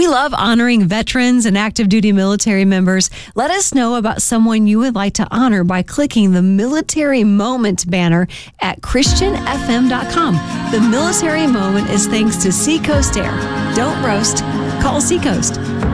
We love honoring veterans and active duty military members. Let us know about someone you would like to honor by clicking the Military Moment banner at ChristianFM.com. The Military Moment is thanks to Seacoast Air. Don't roast. Call Seacoast.